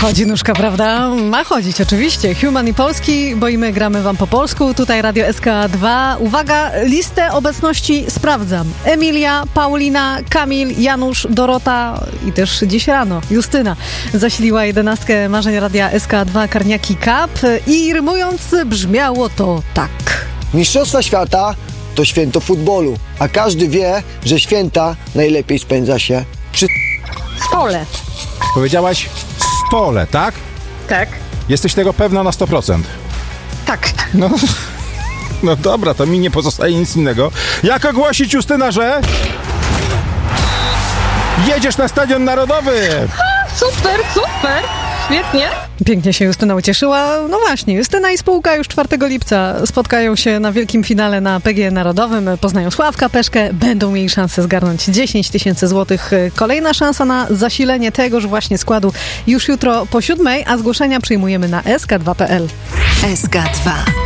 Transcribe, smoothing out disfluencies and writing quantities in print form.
Chodzi nóżka, prawda? Ma chodzić, oczywiście. Human i Polski, bo i my gramy wam po polsku. Tutaj Radio SK2. Uwaga, listę obecności sprawdzam. Emilia, Paulina, Kamil, Janusz, Dorota i też dziś rano Justyna zasiliła 11 marzeń Radia SK2 Karniaki Cup i rymując brzmiało to tak. Mistrzostwa świata to święto futbolu, a każdy wie, że święta najlepiej spędza się przy stole. Powiedziałaś stole, tak? Tak. Jesteś tego pewna na 100%? Tak. No dobra, to mi nie pozostaje nic innego. Jak ogłosić, Justyna, że jedziesz na Stadion Narodowy? Super, super. Świetnie. Pięknie się Justyna ucieszyła. No właśnie, Justyna i spółka już 4 lipca spotkają się na wielkim finale na PGE Narodowym. Poznają Sławka Peszkę, będą mieli szansę zgarnąć 10 000 złotych. Kolejna szansa na zasilenie tegoż właśnie składu już jutro po 7:00, a zgłoszenia przyjmujemy na sk2.pl. SK2